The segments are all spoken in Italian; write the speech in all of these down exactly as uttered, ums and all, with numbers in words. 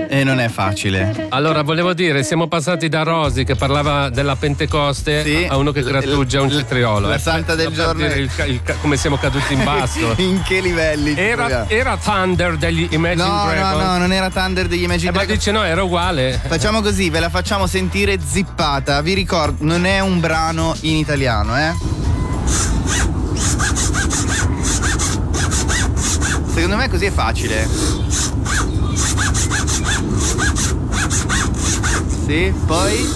E non è facile. Allora, volevo dire, siamo passati da Rosy che parlava della Pentecoste Sì. a uno che grattugia un cetriolo. La eh. santa del Per giorno. dire il, il, come siamo caduti in basso. In che livelli? ci Era, troviamo? era Thunder degli Imagine No, no, Dragons. no, non era Thunder degli Imagine Eh, ma Dragons. dice no, era uguale. Facciamo così, ve la facciamo sentire zippata. Vi ricordo, non è un brano in italiano, eh? Secondo me così è facile. Sì, poi.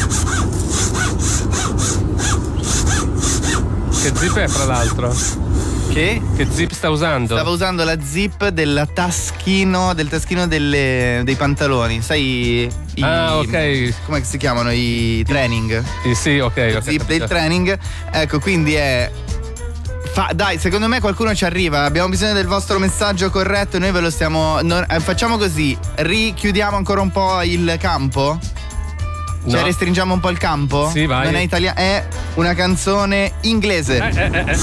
Che zip è, fra l'altro? Che? Che zip sta usando? Stava usando la zip del taschino, del taschino delle, dei pantaloni, sai? I, Ah, ok. Come si chiamano? I training. Eh, sì, ok, ok. Zip del training. Ecco, quindi è. Fa, dai, secondo me qualcuno ci arriva. Abbiamo bisogno del vostro messaggio corretto. Noi ve lo stiamo. Non, eh, facciamo così. Richiudiamo ancora un po' il campo. Cioè, No. restringiamo un po' il campo? Sì, vai. Non è italiano, è una canzone inglese. Eh, eh, eh, eh.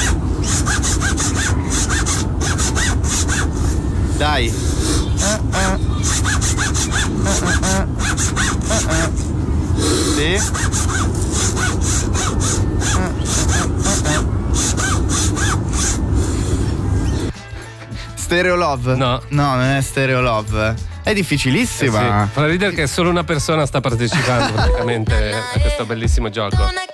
Dai. Eh, eh. Eh, eh, eh, eh. Sì. Eh, eh, eh, eh. Stereo Love? No. No, non è Stereo Love. È difficilissima. Sì. Fa ridere che solo una persona sta partecipando praticamente a questo bellissimo gioco.